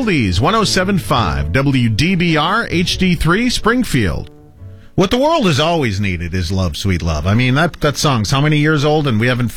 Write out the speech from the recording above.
Oldies, 107.5 WDBR HD3 Springfield. What the world has always needed is Love, Sweet Love. I mean, that song's how many years old, and we haven't